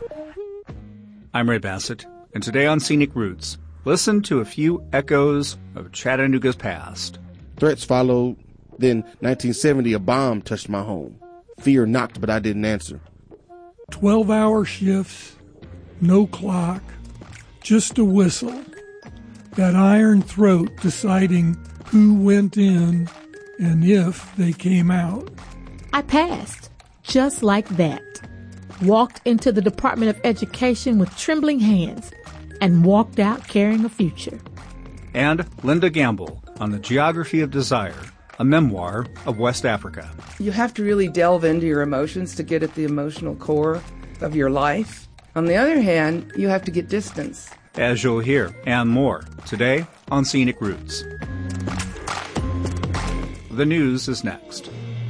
I'm Ray Bassett, and today on Scenic Roots, listen to a few echoes of Chattanooga's past. Threats followed. Then, 1970, a bomb touched my home. Fear knocked, but I didn't answer. 12-hour shifts, no clock, just a whistle. That iron throat deciding who went in and if they came out. I passed, just like that. Walked into the Department of Education with trembling hands and walked out carrying a future. And Linda Gamble on the Geography of Desire, a memoir of West Africa. You have to really delve into your emotions to get at the emotional core of your life. On the other hand, you have to get distance. As you'll hear, and more, today on Scenic Roots. The news is next.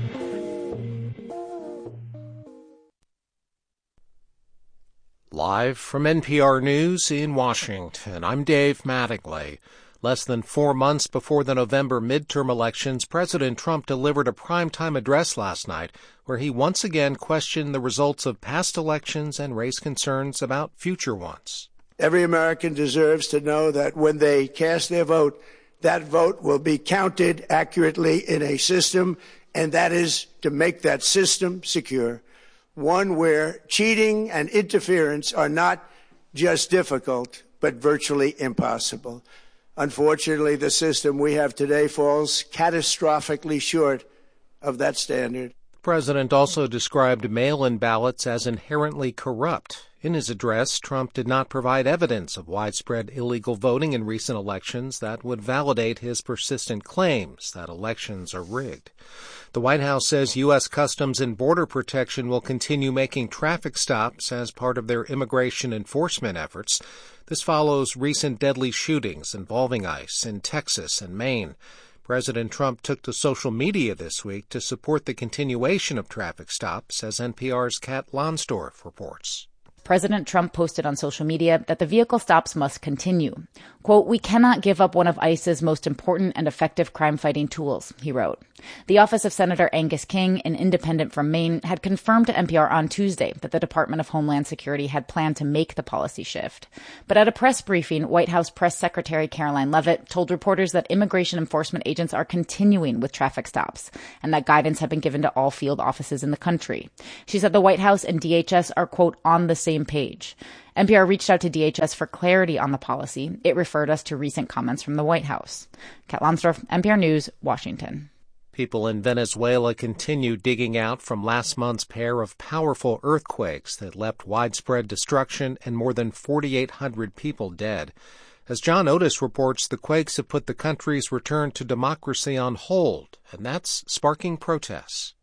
Live from NPR News in Washington, I'm Dave Mattingly. Less than 4 months before the November midterm elections, President Trump delivered a primetime address last night where he once again questioned the results of past elections and raised concerns about future ones. Every American deserves to know that when they cast their vote, that vote will be counted accurately in a system, and that is to make that system secure. One where cheating and interference are not just difficult, but virtually impossible. Unfortunately, the system we have today falls catastrophically short of that standard. The president also described mail-in ballots as inherently corrupt. In his address, Trump did not provide evidence of widespread illegal voting in recent elections that would validate his persistent claims that elections are rigged. The White House says U.S. Customs and Border Protection will continue making traffic stops as part of their immigration enforcement efforts. This follows recent deadly shootings involving ICE in Texas and Maine. President Trump took to social media this week to support the continuation of traffic stops, as NPR's Kat Lonsdorf reports. President Trump posted on social media that the vehicle stops must continue. Quote, "We cannot give up one of ICE's most important and effective crime-fighting tools," he wrote. The office of Senator Angus King, an independent from Maine, had confirmed to NPR on Tuesday that the Department of Homeland Security had planned to make the policy shift. But at a press briefing, White House Press Secretary Caroline Leavitt told reporters that immigration enforcement agents are continuing with traffic stops and that guidance had been given to all field offices in the country. She said the White House and DHS are, quote, "on the same page." NPR reached out to DHS for clarity on the policy. It referred us to recent comments from the White House. Kat Lonsdorf, NPR News, Washington. People in Venezuela continue digging out from last month's pair of powerful earthquakes that left widespread destruction and more than 4,800 people dead. As John Otis reports, the quakes have put the country's return to democracy on hold, and that's sparking protests.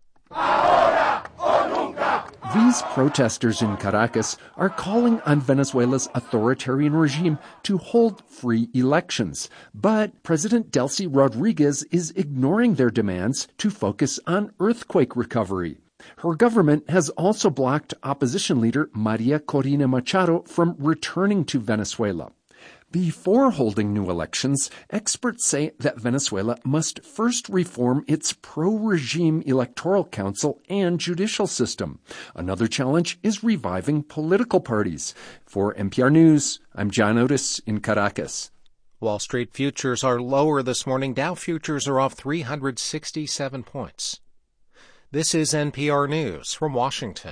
These protesters in Caracas are calling on Venezuela's authoritarian regime to hold free elections. But President Delcy Rodriguez is ignoring their demands to focus on earthquake recovery. Her government has also blocked opposition leader Maria Corina Machado from returning to Venezuela. Before holding new elections, experts say that Venezuela must first reform its pro-regime electoral council and judicial system. Another challenge is reviving political parties. For NPR News, I'm John Otis in Caracas. Wall Street futures are lower this morning. Dow futures are off 367 points. This is NPR News from Washington.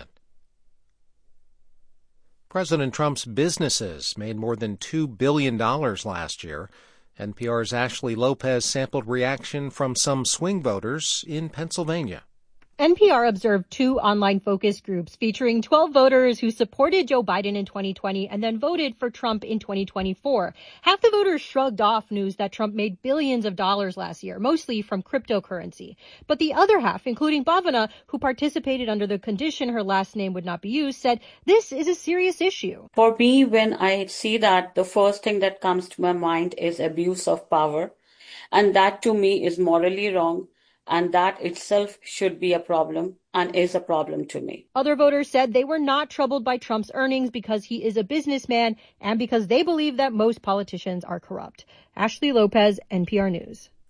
President Trump's businesses made more than $2 billion last year. NPR's Ashley Lopez sampled reaction from some swing voters in Pennsylvania. NPR observed 2 online focus groups featuring 12 voters who supported Joe Biden in 2020 and then voted for Trump in 2024. Half the voters shrugged off news that Trump made billions of dollars last year, mostly from cryptocurrency. But the other half, including Bhavana, who participated under the condition her last name would not be used, said this is a serious issue. For me, when I see that, the first thing that comes to my mind is abuse of power. And that to me is morally wrong. And that itself should be a problem and is a problem to me. Other voters said they were not troubled by Trump's earnings because he is a businessman and because they believe that most politicians are corrupt. Ashley Lopez, NPR News.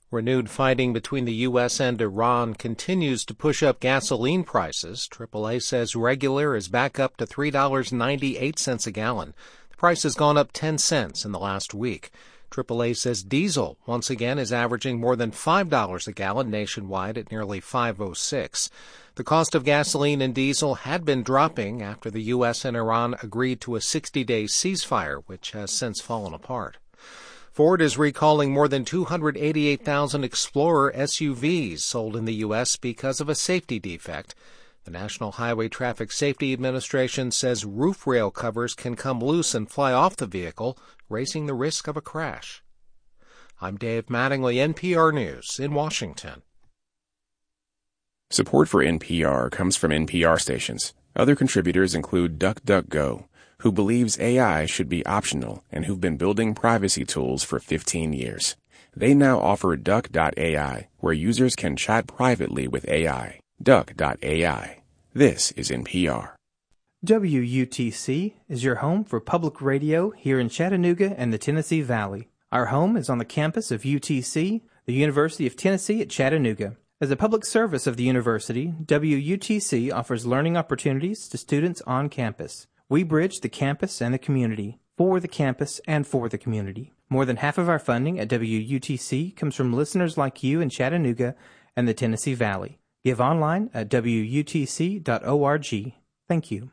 Renewed fighting between the U.S. and Iran continues to push up gasoline prices. AAA says regular is back up to $3.98 a gallon. The price has gone up 10 cents in the last week. AAA says diesel, once again, is averaging more than $5 a gallon nationwide at nearly $5.06. The cost of gasoline and diesel had been dropping after the U.S. and Iran agreed to a 60-day ceasefire, which has since fallen apart. Ford is recalling more than 288,000 Explorer SUVs sold in the U.S. because of a safety defect. The National Highway Traffic Safety Administration says roof rail covers can come loose and fly off the vehicle, raising the risk of a crash. I'm Dave Mattingly, NPR News in Washington. Support for NPR comes from NPR stations. Other contributors include DuckDuckGo, who believes AI should be optional and who've been building privacy tools for 15 years. They now offer Duck.ai, where users can chat privately with AI. Duck.ai. This is NPR. WUTC is your home for public radio here in Chattanooga and the Tennessee Valley. Our home is on the campus of UTC, the University of Tennessee at Chattanooga. As a public service of the university, WUTC offers learning opportunities to students on campus. We bridge the campus and the community, for the campus and for the community. More than half of our funding at WUTC comes from listeners like you in Chattanooga and the Tennessee Valley. Give online at WUTC.org. Thank you.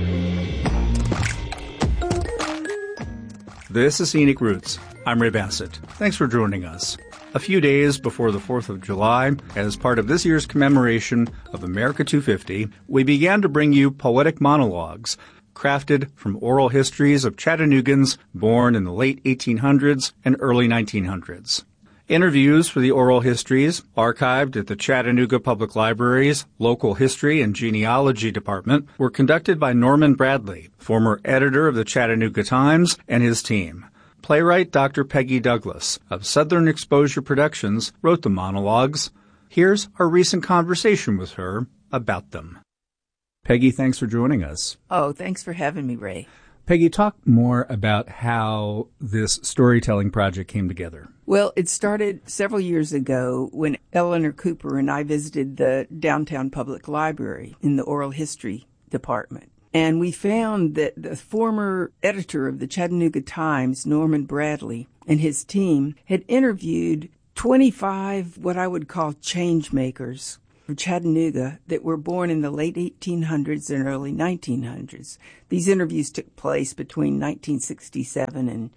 This is Scenic Roots. I'm Ray Bassett. Thanks for joining us. A few days before the 4th of July, as part of this year's commemoration of America 250, we began to bring you poetic monologues crafted from oral histories of Chattanoogans born in the late 1800s and early 1900s. Interviews for the oral histories, archived at the Chattanooga Public Library's Local History and Genealogy Department, were conducted by Norman Bradley, former editor of the Chattanooga Times, and his team. Playwright Dr. Peggy Douglas of Southern Exposure Productions wrote the monologues. Here's our recent conversation with her about them. Peggy, thanks for joining us. Oh, thanks for having me, Ray. Peggy, talk more about how this storytelling project came together. Well, it started several years ago when Eleanor Cooper and I visited the downtown public library in the oral history department. And we found that the former editor of the Chattanooga Times, Norman Bradley, and his team had interviewed 25 what I would call change makers of Chattanooga that were born in the late 1800s and early 1900s. These interviews took place between 1967 and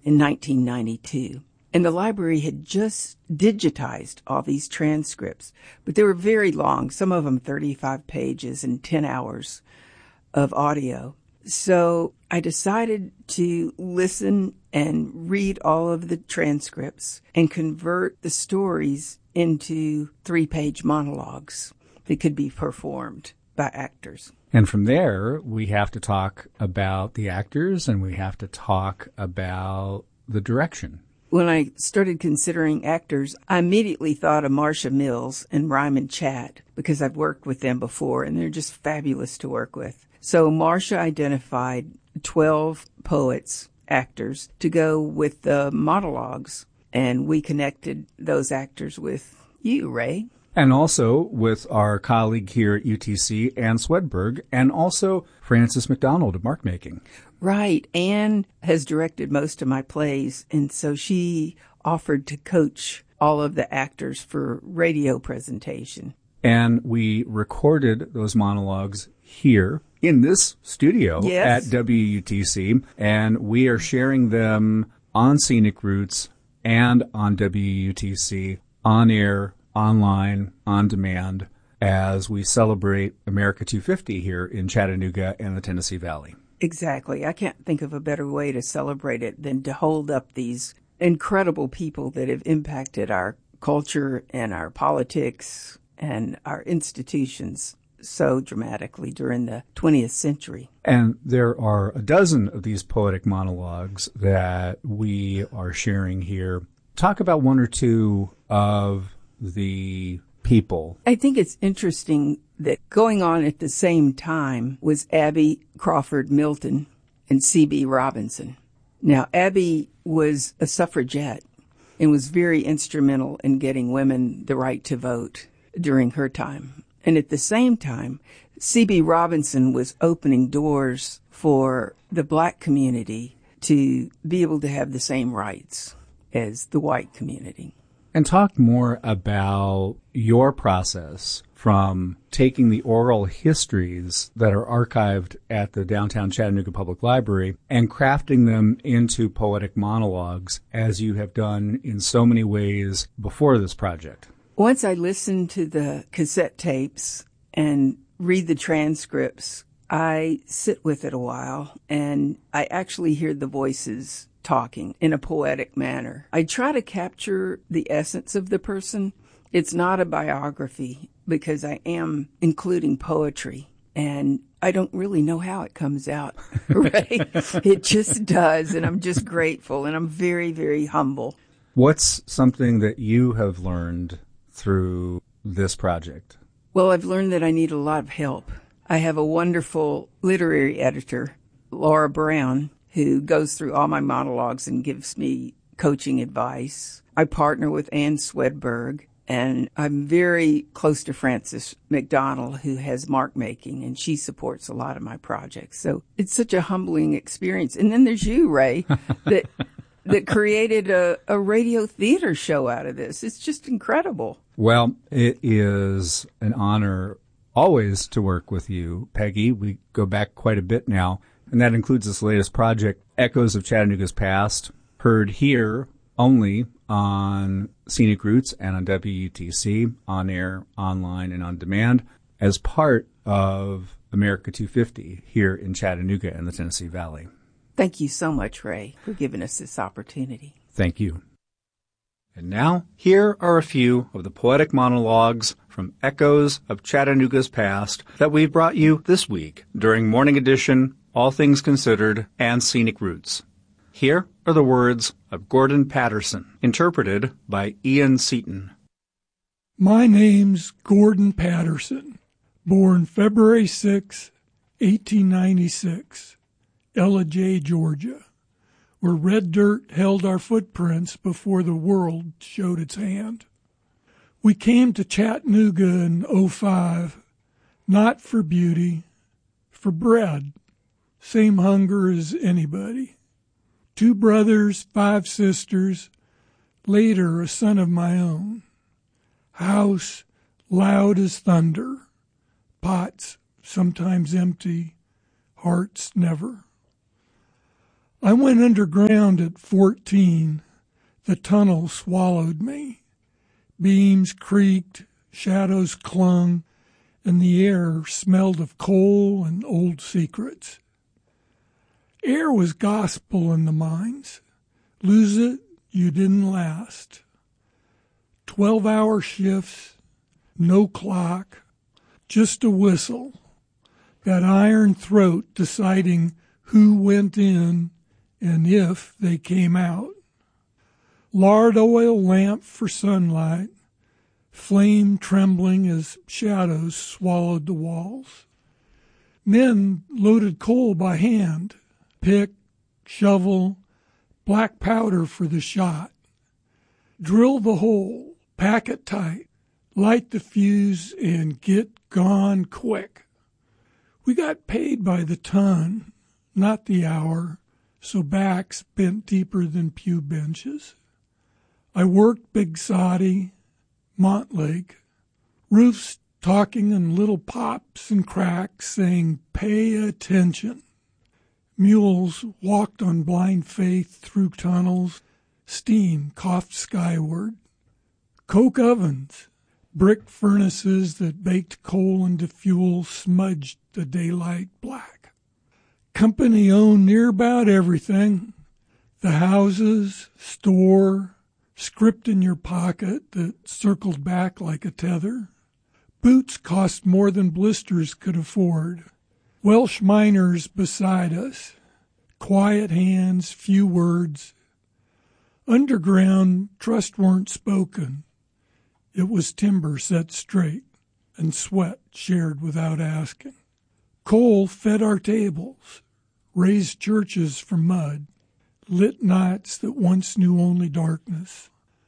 1992. And the library had just digitized all these transcripts, but they were very long, some of them 35 pages and 10 hours of audio. So I decided to listen and read all of the transcripts and convert the stories into 3-page monologues that could be performed by actors. And from there, we have to talk about the actors and we have to talk about the direction. When I started considering actors, I immediately thought of Marcia Mills and Ryman Chatt because I've worked with them before and they're just fabulous to work with. So Marcia identified 12 poets, actors, to go with the monologues, and we connected those actors with you, Ray. And also with our colleague here at UTC, Ann Swedberg, and also Frances McDonald of Mark Making. Right. Ann has directed most of my plays, and so she offered to coach all of the actors for radio presentation. And we recorded those monologues here in this studio at WUTC, and we are sharing them on Scenic Roots and on WUTC, on air, online, on demand, as we celebrate America 250 here in Chattanooga and the Tennessee Valley. Exactly. I can't think of a better way to celebrate it than to hold up these incredible people that have impacted our culture and our politics and our institutions so dramatically during the 20th century. And there are a dozen of these poetic monologues that we are sharing here. Talk about one or two of the people. I think it's interesting that going on at the same time was Abby Crawford Milton and C.B. Robinson. Now, Abby was a suffragette, and was very instrumental in getting women the right to vote during her time. And at the same time, C.B. Robinson was opening doors for the black community to be able to have the same rights as the white community. And talk more about your process from taking the oral histories that are archived at the downtown Chattanooga Public Library and crafting them into poetic monologues, as you have done in so many ways before this project. Once I listen to the cassette tapes and read the transcripts, I sit with it a while, and I actually hear the voices talking in a poetic manner. I try to capture the essence of the person. It's not a biography because I am including poetry, and I don't really know how it comes out, right? It just does, and I'm just grateful, and I'm very, very humble. What's something that you have learned through this project? Well, I've learned that I need a lot of help. I have a wonderful literary editor, Laura Brown, who goes through all my monologues and gives me coaching advice. I partner with Ann Swedberg, and I'm very close to Frances McDonald, who has mark making, and she supports a lot of my projects. So it's such a humbling experience. And then there's you, Ray, that created a radio theater show out of this. It's just incredible. Well, it is an honor always to work with you, Peggy. We go back quite a bit now, and that includes this latest project, Echoes of Chattanooga's Past, heard here only on Scenic Roots and on WUTC, on air, online, and on demand, as part of America 250 here in Chattanooga and the Tennessee Valley. Thank you so much, Ray, for giving us this opportunity. Thank you. And now, here are a few of the poetic monologues from Echoes of Chattanooga's Past that we've brought you this week during Morning Edition, All Things Considered, and Scenic Roots. Here are the words of Gordon Patterson, interpreted by Ian Seaton. My name's Gordon Patterson, born February 6, 1896, Ellijay, Georgia, where red dirt held our footprints before the world showed its hand. We came to Chattanooga in 2005, not for beauty, for bread, same hunger as anybody. 2 brothers, 5 sisters, later a son of my own. House loud as thunder, pots sometimes empty, hearts never. I went underground at 14. The tunnel swallowed me. Beams creaked, shadows clung, and the air smelled of coal and old secrets. Air was gospel in the mines. Lose it, you didn't last. 12-hour shifts, no clock, just a whistle. That iron throat deciding who went in and if they came out. Lard oil lamp for sunlight, flame trembling as shadows swallowed the walls. Men loaded coal by hand, pick, shovel, black powder for the shot. Drill the hole, pack it tight, light the fuse, and get gone quick. We got paid by the ton, not the hour, so backs bent deeper than pew benches. I worked Big Soddy, Montlake, roofs talking in little pops and cracks saying, pay attention. Mules walked on blind faith through tunnels, steam coughed skyward. Coke ovens, brick furnaces that baked coal into fuel smudged the daylight black. Company owned near about everything. The houses, store, script in your pocket that circled back like a tether. Boots cost more than blisters could afford. Welsh miners beside us. Quiet hands, few words. Underground, trust weren't spoken. It was timber set straight and sweat shared without asking. Coal fed our tables, raised churches from mud, lit nights that once knew only darkness.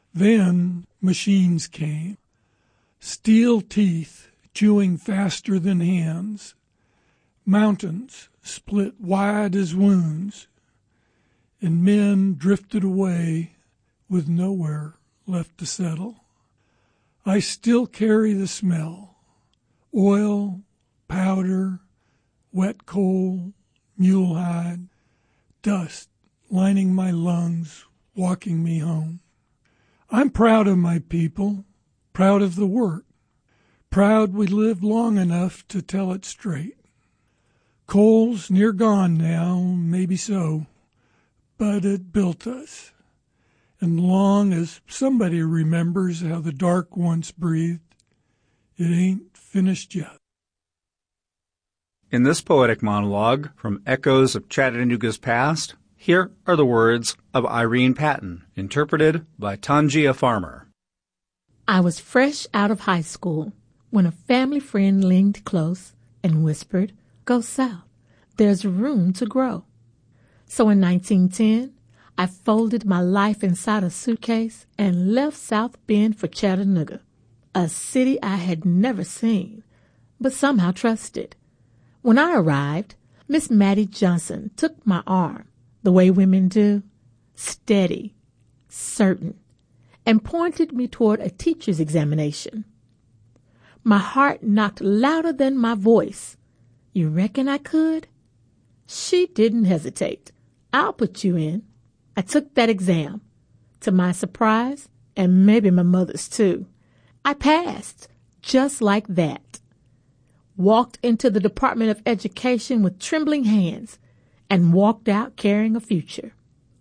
Then machines came, steel teeth chewing faster than hands, mountains split wide as wounds, and men drifted away with nowhere left to settle. I still carry the smell, oil, powder, wet coal, mule hide, dust lining my lungs, walking me home. I'm proud of my people, proud of the work, proud we lived long enough to tell it straight. Coal's near gone now, maybe so, but it built us. And long as somebody remembers how the dark once breathed, it ain't finished yet. In this poetic monologue from Echoes of Chattanooga's Past, here are the words of Irene Patton, interpreted by Tangia Farmer. I was fresh out of high school when a family friend leaned close and whispered, "Go south. There's room to grow." So in 1910, I folded my life inside a suitcase and left South Bend for Chattanooga, a city I had never seen, but somehow trusted. When I arrived, Miss Mattie Johnson took my arm, the way women do, steady, certain, and pointed me toward a teacher's examination. My heart knocked louder than my voice. "You reckon I could?" She didn't hesitate. "I'll put you in." I took that exam. To my surprise, and maybe my mother's too, I passed just like that. Walked into the Department of Education with trembling hands and walked out carrying a future.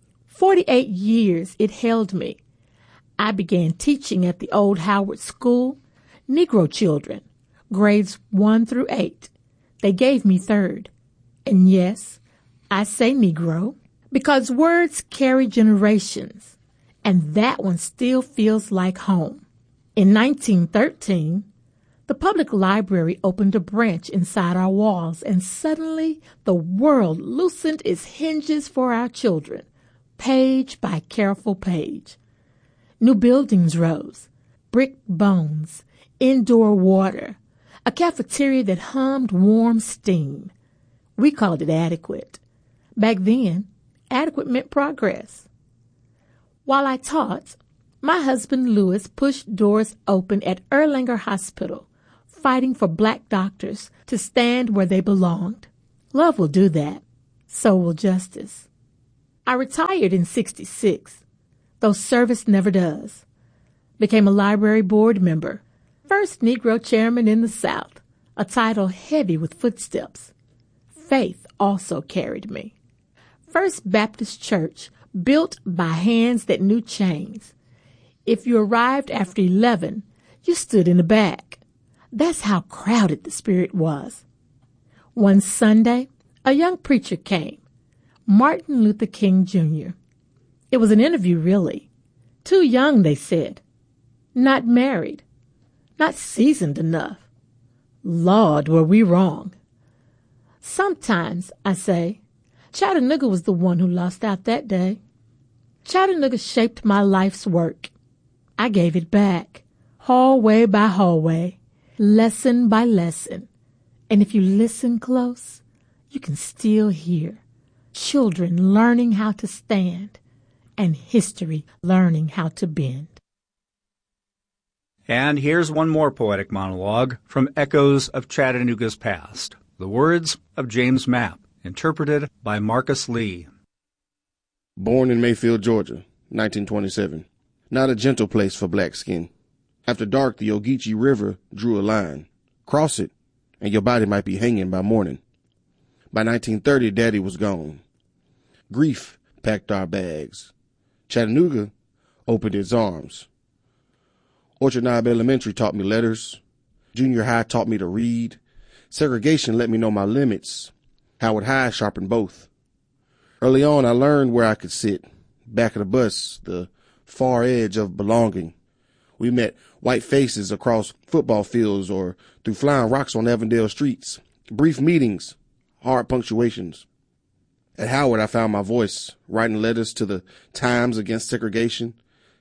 48 years it held me. I began teaching at the old Howard School, Negro children, grades 1 through 8. They gave me third. And yes, I say Negro because words carry generations, and that one still feels like home. In 1913, the public library opened a branch inside our walls, and suddenly the world loosened its hinges for our children, page by careful page. New buildings rose, brick bones, indoor water, a cafeteria that hummed warm steam. We called it adequate. Back then, adequate meant progress. While I taught, my husband Louis pushed doors open at Erlanger Hospital, fighting for black doctors to stand where they belonged. Love will do that. So will justice. I retired in 1966, though service never does. Became a library board member, first Negro chairman in the South, a title heavy with footsteps. Faith also carried me. First Baptist Church, built by hands that knew chains. If you arrived after 11, you stood in the back. That's how crowded the Spirit was. One Sunday, a young preacher came, Martin Luther King Jr. It was an interview, really. Too young, they said. Not married. Not seasoned enough. Lord, were we wrong. Sometimes, I say, Chattanooga was the one who lost out that day. Chattanooga shaped my life's work. I gave it back, hallway by hallway, lesson by lesson. And if you listen close, you can still hear children learning how to stand and history learning how to bend. And here's one more poetic monologue from Echoes of Chattanooga's Past, the words of James Mapp, interpreted by Marcus Lee. Born in Mayfield, Georgia, 1927. Not a gentle place for black skin. After dark, the Ogeechee River drew a line. Cross it, and your body might be hanging by morning. By 1930, Daddy was gone. Grief packed our bags. Chattanooga opened its arms. Orchard Knob Elementary taught me letters. Junior high taught me to read. Segregation let me know my limits. Howard High sharpened both. Early on, I learned where I could sit. Back of the bus, the far edge of belonging. We met white faces across football fields or through flying rocks on Avondale streets. Brief meetings, hard punctuations. At Howard, I found my voice, writing letters to the Times against segregation,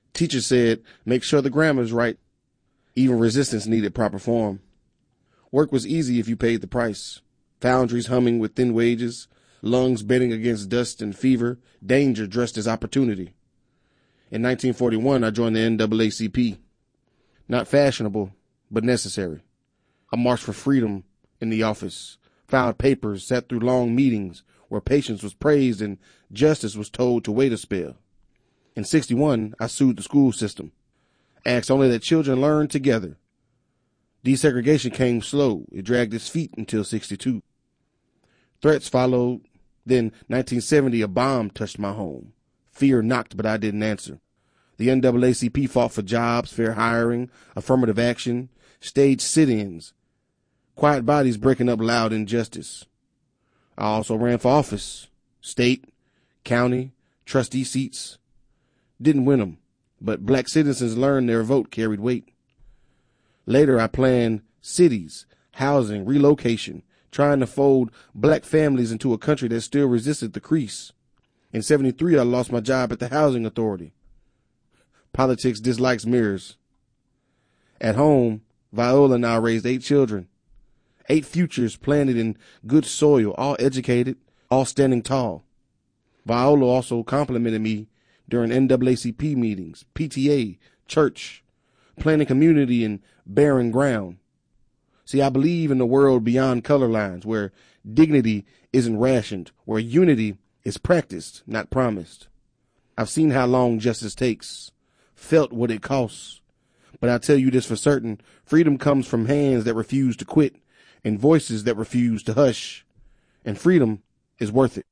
Teachers said, make sure the grammar's right. Even resistance needed proper form. Work was easy if you paid the price. Foundries humming with thin wages, lungs betting against dust and fever, danger dressed as opportunity. In 1941, I joined the NAACP. Not fashionable, but necessary. I marched for freedom in the office, filed papers, sat through long meetings where patience was praised and justice was told to wait a spell. In 61, I sued the school system, asked only that children learn together. Desegregation came slow. It dragged its feet until 62. Threats followed. Then, 1970, a bomb touched my home. Fear knocked, but I didn't answer. The NAACP fought for jobs, fair hiring, affirmative action, staged sit-ins, quiet bodies breaking up loud injustice. I also ran for office, state, county, trustee seats. Didn't win them, but black citizens learned their vote carried weight. Later, I planned cities, housing, relocation, trying to fold black families into a country that still resisted the crease. In 73, I lost my job at the Housing Authority. Politics dislikes mirrors. At home, Viola and I raised 8 children. 8 futures planted in good soil, all educated, all standing tall. Viola also complimented me during NAACP meetings, PTA, church, planting community in barren ground. See, I believe in a world beyond color lines, where dignity isn't rationed, where unity is practiced, not promised. I've seen how long justice takes, felt what it costs. But I tell you this for certain, freedom comes from hands that refuse to quit and voices that refuse to hush. And freedom is worth it.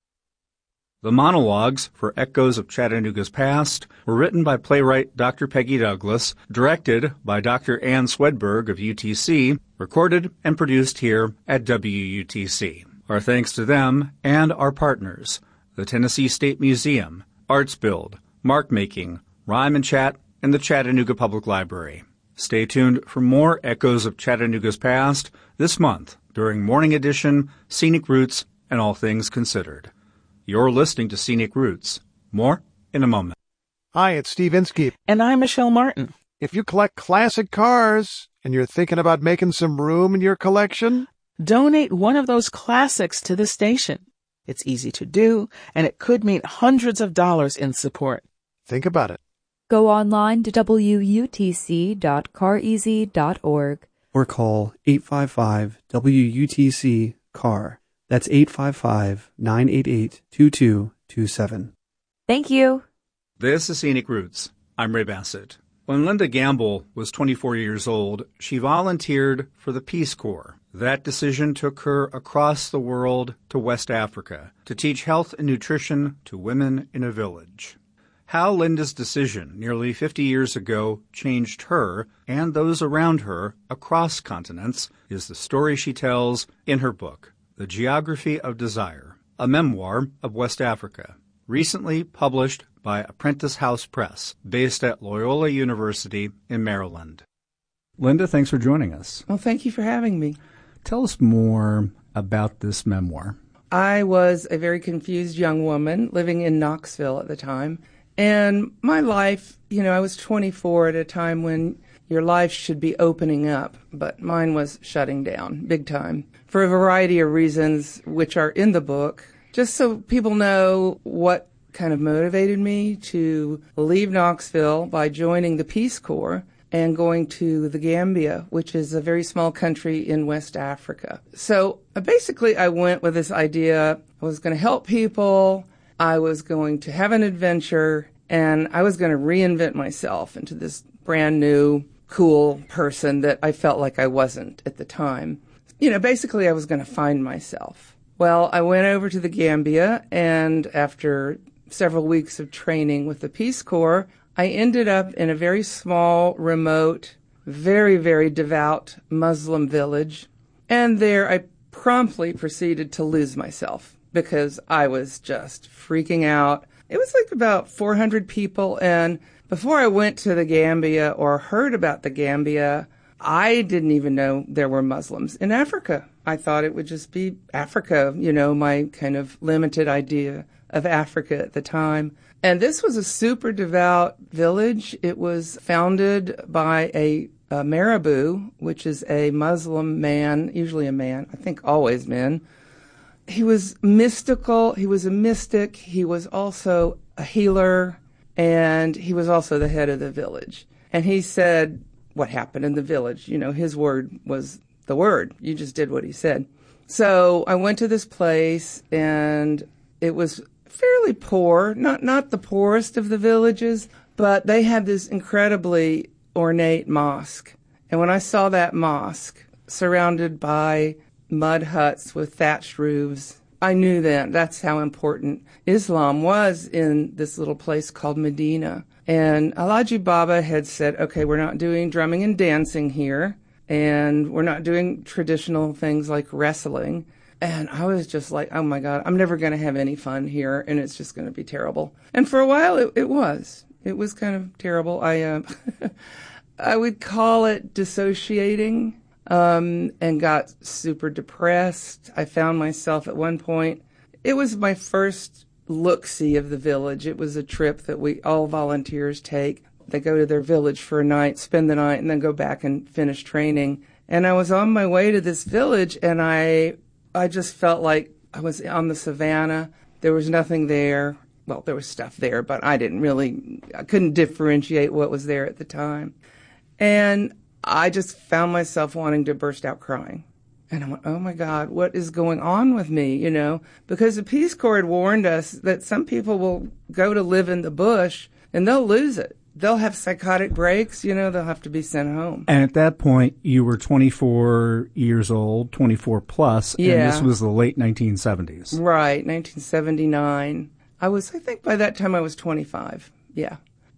The monologues for Echoes of Chattanooga's Past were written by playwright Dr. Peggy Douglas, directed by Dr. Ann Swedberg of UTC, recorded and produced here at WUTC. Our thanks to them and our partners, the Tennessee State Museum, ArtsBuild, Markmaking, Rhyme and Chat, and the Chattanooga Public Library. Stay tuned for more Echoes of Chattanooga's Past this month during Morning Edition, Scenic Roots, and All Things Considered. You're listening to Scenic Roots. More in a moment. Hi, it's Steve Inskeep. And I'm Michelle Martin. If you collect classic cars and you're thinking about making some room in your collection, donate one of those classics to the station. It's easy to do, and it could mean hundreds of dollars in support. Think about it. Go online to wutc.careasy.org or call 855-WUTC-CAR. That's 855-988-2227. Thank you. This is Scenic Roots. I'm Ray Bassett. When Linda Gamble was 24 years old, she volunteered for the Peace Corps. That decision took her across the world to West Africa to teach health and nutrition to women in a village. How Linda's decision nearly 50 years ago changed her and those around her across continents is the story she tells in her book, The Geography of Desire, a memoir of West Africa, recently published by Apprentice House Press, based at Loyola University in Maryland. Linda, thanks for joining us. Well, thank you for having me. Tell us more about this memoir. I was a very confused young woman living in Knoxville at the time. And my life, I was 24 at a time when your life should be opening up, but mine was shutting down big time for a variety of reasons, which are in the book. Just so people know what kind of motivated me to leave Knoxville by joining the Peace Corps and going to the Gambia, which is a very small country in West Africa. So basically I went with this idea I was going to help people, I was going to have an adventure, and I was going to reinvent myself into this brand new, cool person that I felt like I wasn't at the time. Basically I was going to find myself. Well, I went over to the Gambia, and after several weeks of training with the Peace Corps, I ended up in a very small, remote, very, very devout Muslim village. And there I promptly proceeded to lose myself because I was just freaking out. It was like about 400 people. And before I went to the Gambia or heard about the Gambia, I didn't even know there were Muslims in Africa. I thought it would just be Africa, my kind of limited idea of Africa at the time. And this was a super devout village. It was founded by a Marabout, which is a Muslim man, usually a man, I think always men. He was mystical. He was a mystic. He was also a healer, and he was also the head of the village. And he said what happened in the village. You know, his word was the word. You just did what he said. So I went to this place, and it was fairly poor, not the poorest of the villages, but they had this incredibly ornate mosque. And when I saw that mosque surrounded by mud huts with thatched roofs, I knew then that's how important Islam was in this little place called Medina. And Alhaji Baba had said, okay, we're not doing drumming and dancing here, and we're not doing traditional things like wrestling. And I was just like, oh my God, I'm never going to have any fun here, and it's just going to be terrible. And for a while, it was. It was kind of terrible. I would call it dissociating, and got super depressed. I found myself at one point, it was my first look-see of the village. It was a trip that all volunteers take. They go to their village for a night, spend the night, and then go back and finish training. And I was on my way to this village, and I just felt like I was on the savannah. There was nothing there. Well, there was stuff there, but I couldn't differentiate what was there at the time. And I just found myself wanting to burst out crying. And I went, oh my God, what is going on with me, you know? Because the Peace Corps had warned us that some people will go to live in the bush and they'll lose it. They'll have psychotic breaks, you know, they'll have to be sent home. And at that point, you were 24 years old, 24 plus, yeah. And this was the late 1970s. Right, 1979. I think by that time I was 25, yeah.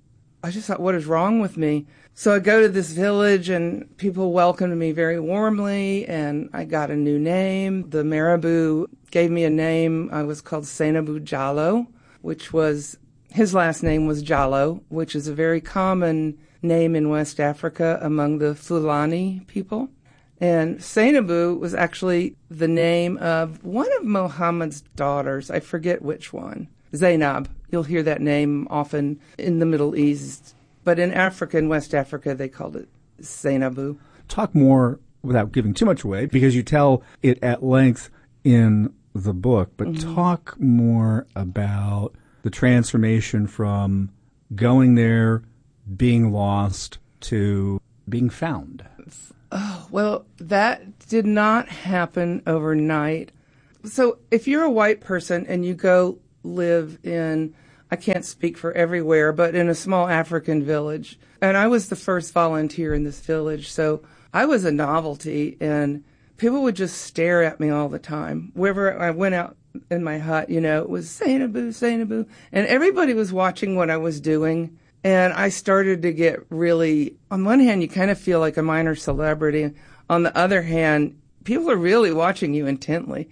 I just thought, what is wrong with me? So I go to this village, and people welcomed me very warmly, and I got a new name. The Marabout gave me a name. I was called Seynabou Jallow, which was... His last name was Jallow, which is a very common name in West Africa among the Fulani people. And Seynabou was actually the name of one of Muhammad's daughters. I forget which one. Zainab. You'll hear that name often in the Middle East. But in Africa, in West Africa, they called it Seynabou. Talk more, without giving too much away, because you tell it at length in the book, but talk more about the transformation from going there, being lost, to being found. Oh, well, that did not happen overnight. So if you're a white person and you go live in, I can't speak for everywhere, but in a small African village, and I was the first volunteer in this village, so I was a novelty, and people would just stare at me all the time. Wherever I went out in my hut, you know, it was Seynabou, Seynabou. And everybody was watching what I was doing. And I started to get really, on one hand, you kind of feel like a minor celebrity. On the other hand, people are really watching you intently.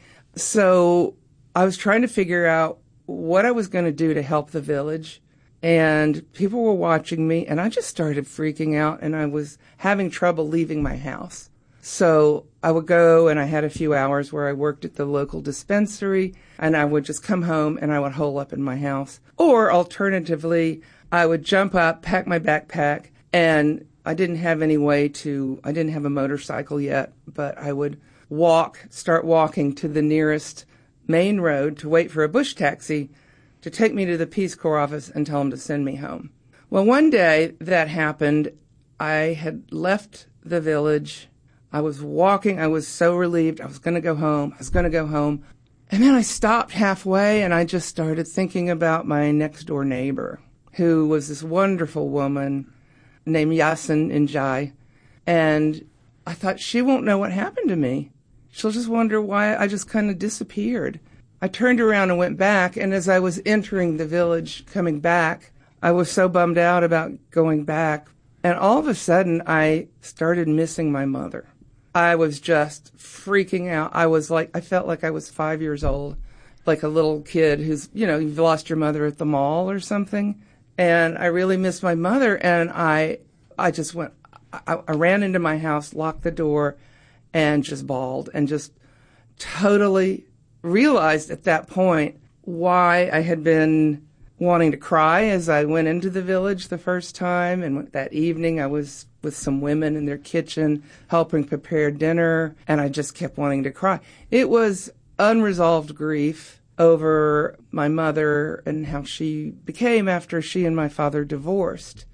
So I was trying to figure out what I was going to do to help the village. And people were watching me, and I just started freaking out, and I was having trouble leaving my house. So I would go, and I had a few hours where I worked at the local dispensary, and I would just come home and I would hole up in my house. Or alternatively, I would jump up, pack my backpack, and I didn't have a motorcycle yet, but I would start walking to the nearest main road to wait for a bush taxi to take me to the Peace Corps office and tell them to send me home. Well, one day that happened. I had left the village. I was walking. I was so relieved. I was going to go home. And then I stopped halfway, and I just started thinking about my next-door neighbor, who was this wonderful woman named Yasin Njai. And I thought, she won't know what happened to me. She'll just wonder why I just kind of disappeared. I turned around and went back, and as I was entering the village, coming back, I was so bummed out about going back. And all of a sudden, I started missing my mother. I was just freaking out. I felt like I was 5 years old, like a little kid who's, you've lost your mother at the mall or something. And I really missed my mother, and I ran into my house, locked the door, and just bawled, and just totally realized at that point why I had been wanting to cry as I went into the village the first time. And that evening I was with some women in their kitchen helping prepare dinner, and I just kept wanting to cry. It was unresolved grief over my mother and how she became after she and my father divorced.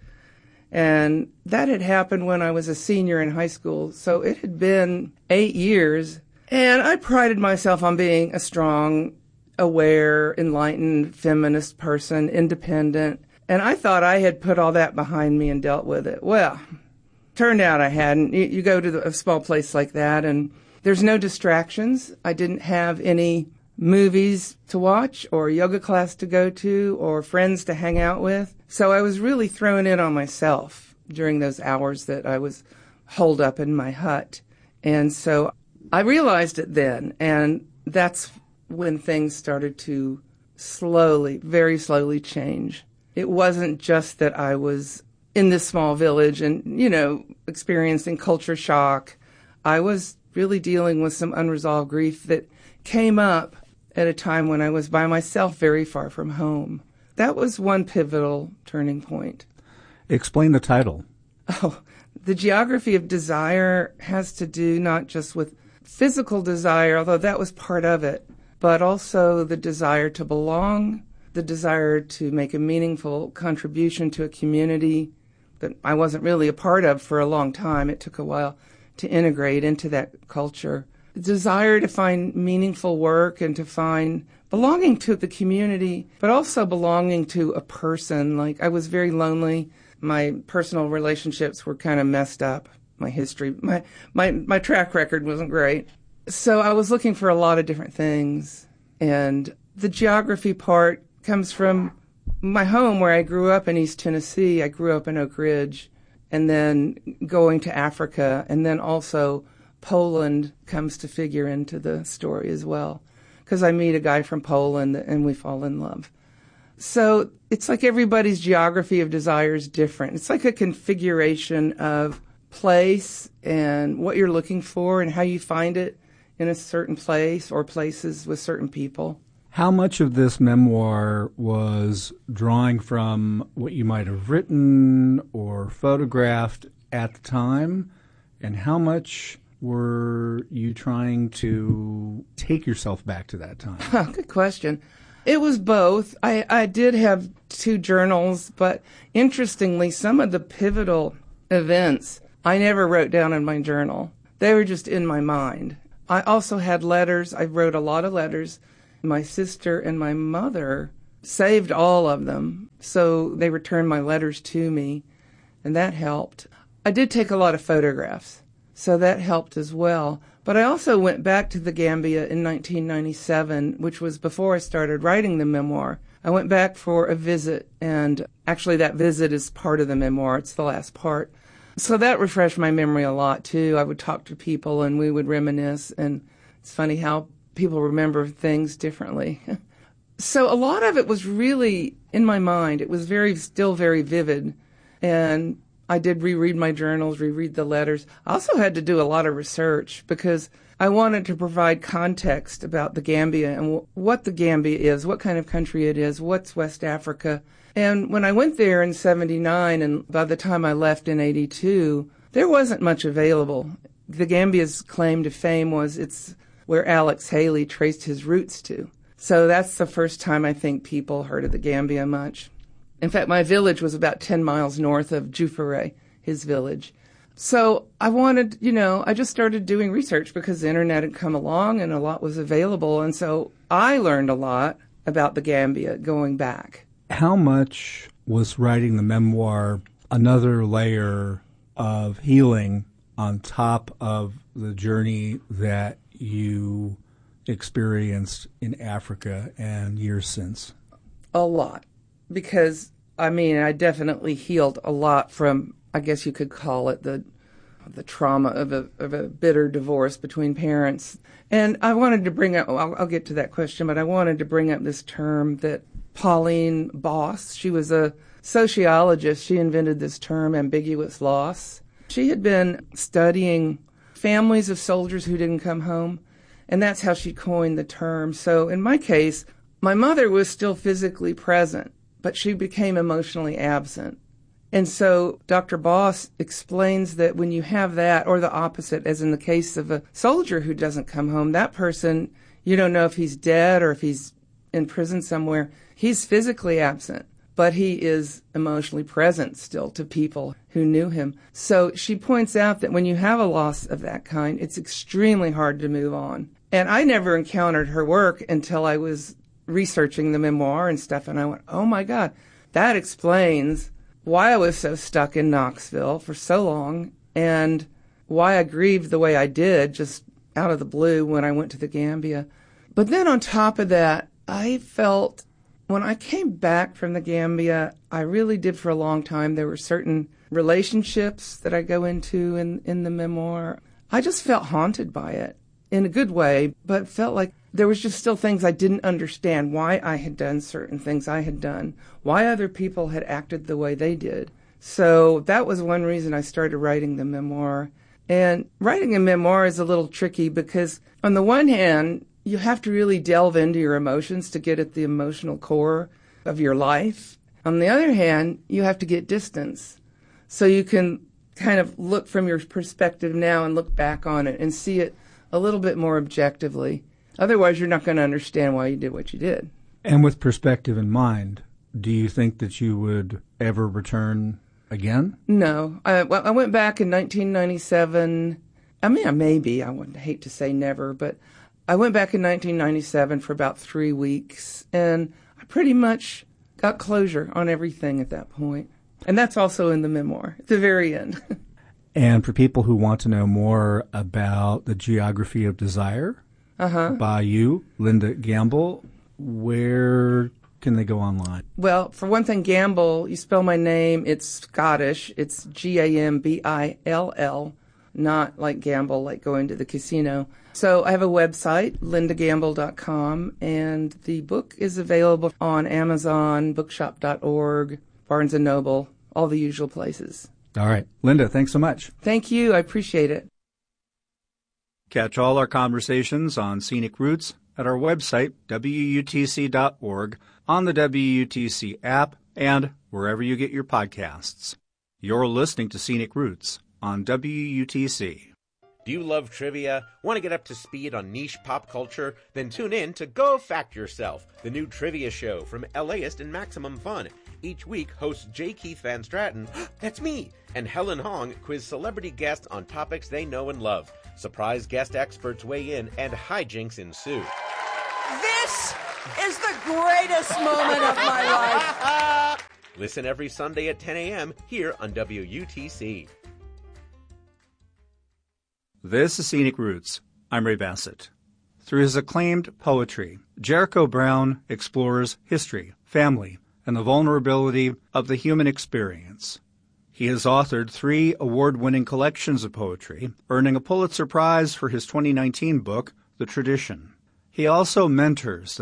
And that had happened when I was a senior in high school, so it had been 8 years. And I prided myself on being a strong, aware, enlightened, feminist person, independent. And I thought I had put all that behind me and dealt with it. Well, turned out I hadn't. You go to a small place like that, and there's no distractions. I didn't have any movies to watch or yoga class to go to or friends to hang out with. So I was really thrown in on myself during those hours that I was holed up in my hut. And so I realized it then, and that's when things started to slowly, very slowly change. It wasn't just that I was in this small village and, experiencing culture shock. I was really dealing with some unresolved grief that came up at a time when I was by myself very far from home. That was one pivotal turning point. Explain the title. Oh, The Geography of Desire has to do not just with physical desire, although that was part of it, but also the desire to belong, the desire to make a meaningful contribution to a community that I wasn't really a part of for a long time. It took a while to integrate into that culture. The desire to find meaningful work and to find belonging to the community, but also belonging to a person. Like, I was very lonely. My personal relationships were kind of messed up. My history, my track record wasn't great. So I was looking for a lot of different things. And the geography part comes from my home where I grew up in East Tennessee. I grew up in Oak Ridge, and then going to Africa, and then also Poland comes to figure into the story as well, because I meet a guy from Poland and we fall in love. So it's like everybody's geography of desire is different. It's like a configuration of place and what you're looking for and how you find it in a certain place or places with certain people. How much of this memoir was drawing from what you might have written or photographed at the time, and how much were you trying to take yourself back to that time? Good question. It was both. I did have 2 journals, but interestingly, some of the pivotal events I never wrote down in my journal. They were just in my mind. I also had letters. I wrote a lot of letters. My sister and my mother saved all of them, so they returned my letters to me, and that helped. I did take a lot of photographs, so that helped as well. But I also went back to the Gambia in 1997, which was before I started writing the memoir. I went back for a visit, and actually that visit is part of the memoir. It's the last part. So that refreshed my memory a lot, too. I would talk to people, and we would reminisce, and it's funny how people remember things differently. So a lot of it was really in my mind. It was still very vivid. And I did reread my journals, reread the letters. I also had to do a lot of research because I wanted to provide context about the Gambia and what the Gambia is, what kind of country it is, what's West Africa. And when I went there in 79, and by the time I left in 82, there wasn't much available. The Gambia's claim to fame was it's where Alex Haley traced his roots to. So that's the first time I think people heard of the Gambia much. In fact, my village was about 10 miles north of Jufere, his village. So I wanted, I just started doing research because the internet had come along and a lot was available. And so I learned a lot about the Gambia going back. How much was writing the memoir another layer of healing on top of the journey that you experienced in Africa and years since? A lot. Because, I definitely healed a lot from, I guess you could call it the trauma of a bitter divorce between parents. And I wanted to bring up, I'll get to that question, but I wanted to bring up this term that Pauline Boss, she was a sociologist, she invented this term, ambiguous loss. She had been studying families of soldiers who didn't come home, and that's how she coined the term. So in my case, My mother was still physically present, but she became emotionally absent. And so Dr. Boss explains that when you have that, or the opposite, as in the case of a soldier who doesn't come home, that person, you don't know if he's dead or if he's in prison somewhere. He's physically absent, but he is emotionally present still to people who knew him. So she points out that when you have a loss of that kind, it's extremely hard to move on. And I never encountered her work until I was researching the memoir and stuff, and I went, oh my God, that explains why I was so stuck in Knoxville for so long and why I grieved the way I did just out of the blue when I went to the Gambia. But then on top of that, I felt when I came back from the Gambia, I really did for a long time. There were certain relationships that I go into in the memoir. I just felt haunted by it in a good way, but felt like there was just still things I didn't understand, why I had done certain things I had done, why other people had acted the way they did. So that was one reason I started writing the memoir. And writing a memoir is a little tricky because on the one hand, you have to really delve into your emotions to get at the emotional core of your life. On the other hand, you have to get distance so you can kind of look from your perspective now and look back on it and see it a little bit more objectively. Otherwise, you're not going to understand why you did what you did. And with perspective in mind, do you think that you would ever return again? No. I went back in 1997. I mean, maybe. I wouldn't hate to say never, but I went back in 1997 for about 3 weeks, and I pretty much got closure on everything at that point. And that's also in the memoir, at the very end. And for people who want to know more about the Geography of Desire by you, Linda Gamble, where can they go online? Well, for one thing, Gamble, you spell my name, it's Scottish. It's Gambill, not like gamble, like going to the casino. So I have a website, lindagamble.com, and the book is available on Amazon, bookshop.org, Barnes & Noble, all the usual places. All right. Linda, thanks so much. Thank you. I appreciate it. Catch all our conversations on Scenic Roots at our website, WUTC.org, on the WUTC app, and wherever you get your podcasts. You're listening to Scenic Roots on WUTC. Do you love trivia? Want to get up to speed on niche pop culture? Then tune in to Go Fact Yourself, the new trivia show from LAist and Maximum Fun. Each week, hosts J. Keith Van Stratton, that's me, and Helen Hong quiz celebrity guests on topics they know and love. Surprise guest experts weigh in, and hijinks ensue. This is the greatest moment of my life. Listen every Sunday at 10 a.m. here on WUTC. This is Scenic Roots. I'm Ray Bassett. Through his acclaimed poetry, Jericho Brown explores history, family, and the vulnerability of the human experience. He has authored 3 award-winning collections of poetry, earning a Pulitzer Prize for his 2019 book, The Tradition. He also mentors